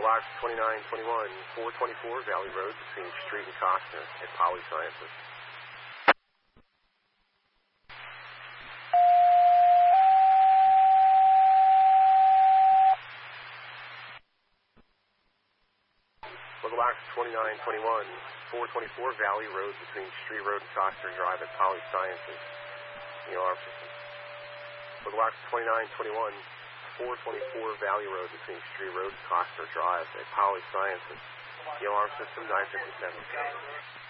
Box 2921, 424 Valley Road between Street and Costner at Poly Sciences. Local Box 2921, 424 Valley Road between Street Road and Costner Drive at Poly Sciences. Alarm system. Local Box 2921, 424 Valley Road between Street Road and Costner Drive at Poly Sciences. The alarm system 957.